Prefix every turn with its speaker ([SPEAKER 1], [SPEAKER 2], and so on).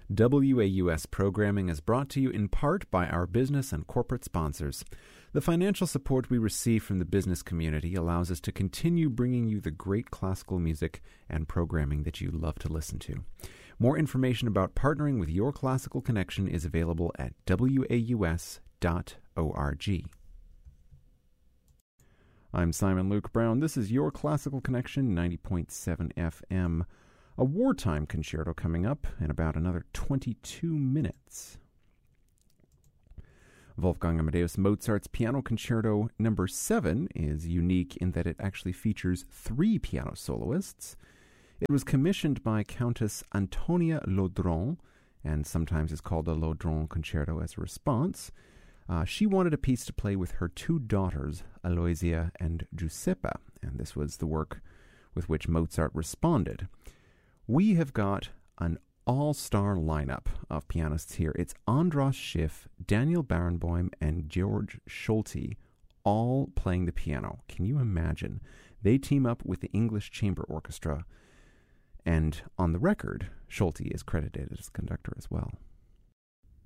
[SPEAKER 1] WAUS programming is brought to you in part by our business and corporate sponsors. The financial support we receive from the business community allows us to continue bringing you the great classical music and programming that you love to listen to. More information about partnering with Your Classical Connection is available at waus.org. I'm Simon Luke Brown. This is Your Classical Connection, 90.7 FM. A wartime concerto coming up in about another 22 minutes. Wolfgang Amadeus Mozart's Piano Concerto No. 7 is unique in that it actually features 3 piano soloists. It was commissioned by Countess Antonia Laudron, and sometimes is called a Laudron Concerto as a response. She wanted a piece to play with her 2 daughters, Aloysia and Giuseppa, and this was the work with which Mozart responded. We have got an all-star lineup of pianists here. It's Andras Schiff, Daniel Barenboim, and George Solti all playing the piano. Can you imagine? They team up with the English Chamber Orchestra, and on the record, Solti is credited as conductor as well.